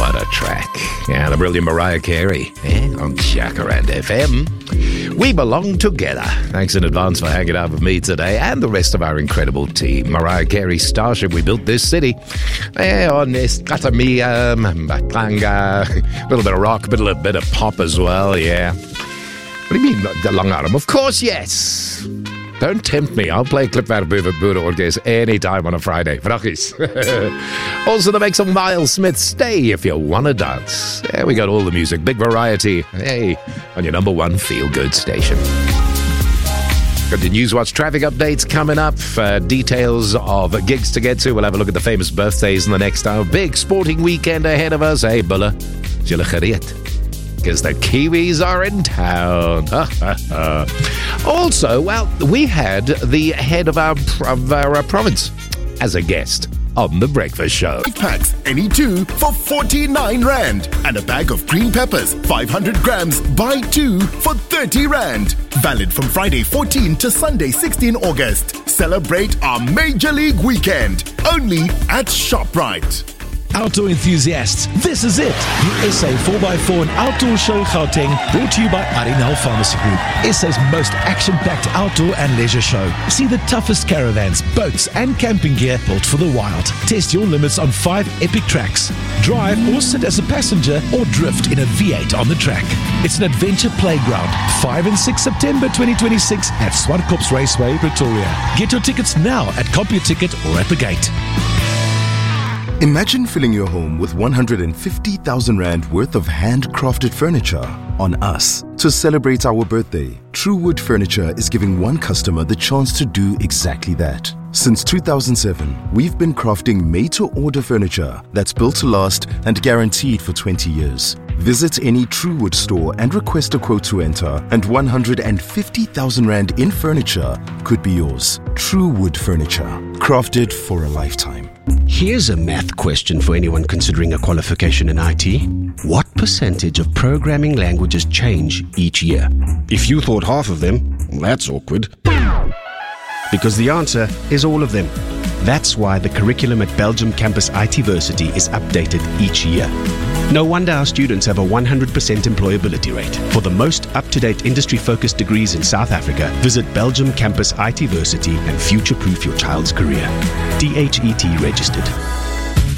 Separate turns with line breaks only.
What a track. Yeah, the brilliant Mariah Carey on Jacaranda FM. We belong together. Thanks in advance for hanging out with me today and the rest of our incredible team. Mariah Carey, Starship, we built this city. On Escatamia, Baklanga, a little bit of rock, a little bit of pop as well, yeah. What do you mean, the Long Arm? Of course, yes. Don't tempt me. I'll play Klipwerk Boere Orkes any time on a Friday. Vraggies. Also, the makes of Miles Smith. Stay if you want to dance. Yeah, we got all the music. Big variety. Hey, on your number one feel-good station. Got the Newswatch traffic updates coming up. Details of gigs to get to. We'll have a look at the famous birthdays in the next hour. Big sporting weekend ahead of us. Hey, Bulla. Julle gereed? Because the Kiwis are in town. Also, well, we had the head of our province as a guest on The Breakfast Show.
Packs, any two for 49 Rand. And a bag of green peppers, 500 grams, buy two for 30 Rand. Valid from Friday 14 to Sunday 16 August. Celebrate our Major League weekend. Only at ShopRite.
Outdoor enthusiasts, this is it. The SA 4x4 and Outdoor Show Gauteng, brought to you by Arinal Pharmacy Group. SA's most action-packed outdoor and leisure show. See the toughest caravans, boats and camping gear built for the wild. Test your limits on 5 epic tracks. Drive or sit as a passenger or drift in a V8 on the track. It's an adventure playground. 5 and 6 September 2026 at Swartkops Raceway, Pretoria. Get your tickets now at CompuTicket or at the gate.
Imagine filling your home with 150,000 Rand worth of handcrafted furniture on us. To celebrate our birthday, Truewood Furniture is giving one customer the chance to do exactly that. Since 2007, we've been crafting made-to-order furniture that's built to last and guaranteed for 20 years. Visit any Truewood store and request a quote to enter, and 150,000 Rand in furniture could be yours. Truewood Furniture, crafted for a lifetime.
Here's a math question for anyone considering a qualification in IT. What percentage of programming languages change each year? If you thought half of them, that's awkward. Because the answer is all of them. That's why the curriculum at Belgium Campus ITversity is updated each year. No wonder our students have a 100% employability rate. For the most up-to-date industry-focused degrees in South Africa, visit Belgium Campus ITversity and future-proof your child's career. DHET registered.